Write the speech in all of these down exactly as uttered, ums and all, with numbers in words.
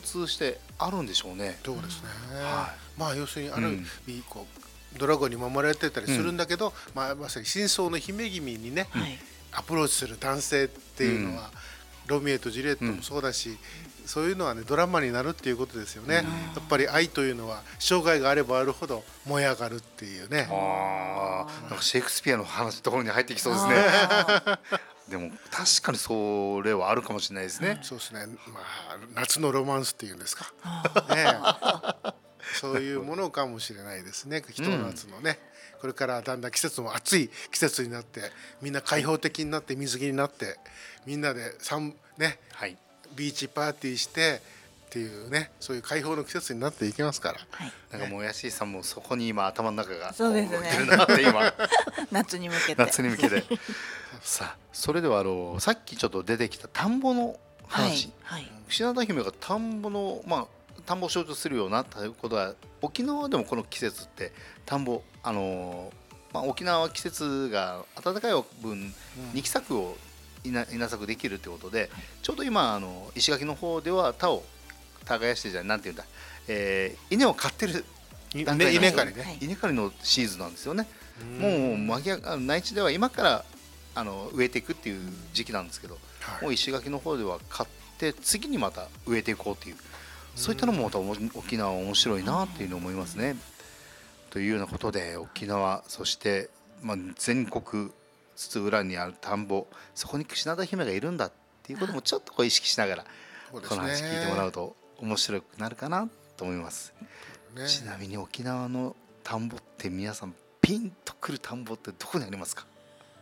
通してあるんでしょうね。 そうですね、 はまあ要するにあるうん意味こうドラゴンに守られてたりするんだけど、まあ、まさに真相の姫君にね、 はいアプローチする男性っていうのは、ロミオとジュリエットもそうだし、そういうのはねドラマになるっていうことですよね、やっぱり愛というのは障害があればあるほど燃え上がるっていうね。 ああ、なんかシェイクスピアの話のところに入ってきそうですね。 あでも確かにそれはあるかもしれないですね。 そうですね、まあ夏のロマンスっていうんですかーねそういうものかもしれないですね。ひと夏のね、これからだんだん季節も暑い季節になってみんな開放的になって水着になってみんなでサン、ね、 はい。 ビーチパーティーしてっていうね、そういう開放の季節になっていきますから、 はいなんかもうやしいさんもそこに今頭の中がそうですねこ動いてるなって今夏に向けて夏に向けてさあそれではあのさっきちょっと出てきた田んぼの話、 はいはい品田姫が田んぼのまあ田んぼを象徴するようなということは沖縄でもこの季節って田んぼあのーまあ、沖縄は季節が暖かい分二期作を稲稲作できるということで、ちょうど今あの石垣の方では田を耕してじゃなんていうんだ、えー稲を刈ってるい段階稲なんですよ稲刈りね、 はい稲刈りのシーズンなんですよね。 うんもう巻き上が内地では今からあの植えていくっていう時期なんですけど、 はいもう石垣の方では刈って次にまた植えていこうっていう、そういったのもまたおも沖縄は面白いなっていうのを思いますね。というようなことで沖縄そして、まあ、全国津々浦々にある田んぼ、そこに品田姫がいるんだっていうこともちょっとこう意識しながらそうですねこの話聞いてもらうと面白くなるかなと思います。 ねちなみに沖縄の田んぼって皆さんピンとくる田んぼってどこにありますか？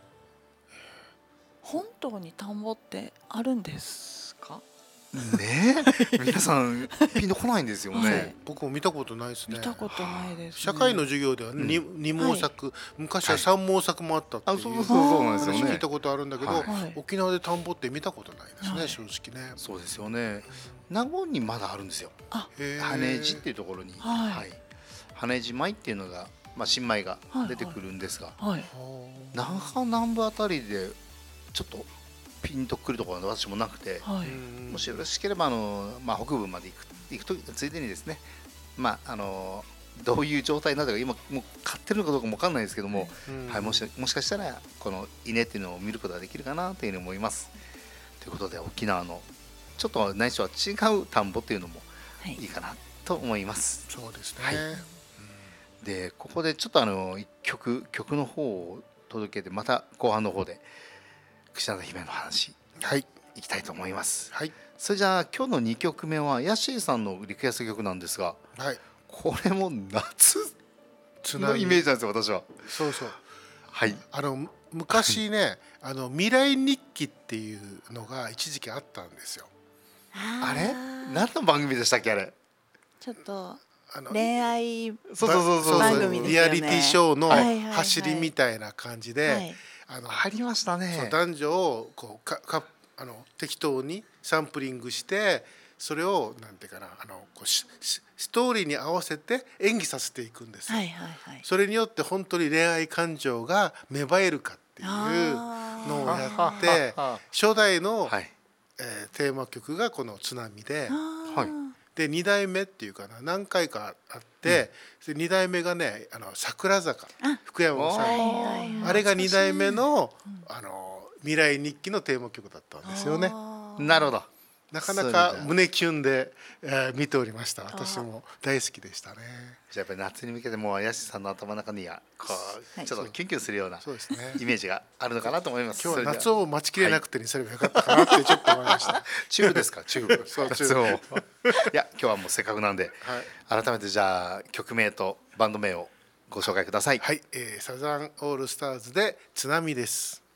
本島に田んぼってあるんですか？ ねえ皆さんピンとこないんですよね、 はい僕も見たことないですね。 見たことないですね。 社会の授業では二二毛作、昔は三毛作もあったっていうあそうそうそうなんですよね。 話聞いたことあるんだけど、 はいはい沖縄で田んぼって見たことないですね、 はい正直ね。 そうですよね。名護にまだあるんですよ。 へー羽地っていうところに、 はい羽地米っていうのが、まあ、新米が出てくるんですが、 はい那覇南部あたりでちょっとピンとくるところは私もなくて、 はいうんもしよろしければあの、まあ、北部まで行く行くとついでにですね、まああのどういう状態になるか今もう買ってるのかどうかも分かんないですけども、 うんはい、もしもしかしたらこの稲っていうのを見ることができるかなというふうに思います。ということで沖縄のちょっと内緒は違う田んぼっていうのもはいいいかなと思います。 そうですね、 はいでここでちょっとあの一曲曲の方を届けてまた後半の方で櫛田姫の話はいいきたいと思います。 はいそれじゃあ今日のにきょくめはヤシーさんのリクエスト曲なんですが、 はいこれも夏津波のイメージなんですよ私は。 そうそう、 はいあの昔ねあの未来日記っていうのが一時期あったんですよ。 あれ何の番組でしたっけあれ。 ちょっとあの恋愛そうそうそうそう番組ですよねリアリティショーのはいはいはい走りみたいな感じで、 はいあのありましたそうね。 男女をこうかかあの適当にサンプリングしてそれをなんていうかなあのこうししストーリーに合わせて演技させていくんですよ。 はいはいはいそれによって本当に恋愛感情が芽生えるかっていうのをやってあ初代の、 はいえーテーマ曲がこの「津波で」 あーはいでにだいめっていうかな何回かあって、でにだいめがねあの桜坂あ福山さんはいのはいはいあれがにだいめのあの未来日記のテーマ曲だったんですよね。 あーなるほど。 なかなそれじゃあか胸キュンで、えー見ておりました。私も大好きでしたね。 じゃあやっぱり夏に向けてもうヤシさんの頭の中にはこう、 はいちょっとキュンキュンするようなそうですね。 イメージがあるのかなと思います。 今日は夏それでを待ちきれなくてにすればよかったかなってちょっと思いました。 チューブですかチューブ。 そうチュ夏をーいや今日はもうせっかくなんで、 はい改めてじゃあ曲名とバンド名をご紹介ください。 はい、えーサザンオールスターズで津波です。